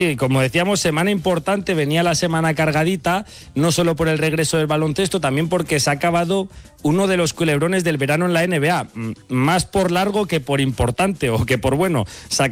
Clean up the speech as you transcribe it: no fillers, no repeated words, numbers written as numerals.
Sí, como decíamos, semana importante, venía la semana cargadita, no solo por el regreso del baloncesto, también porque se ha acabado uno de los culebrones del verano en la NBA, más por largo que por importante o que por bueno.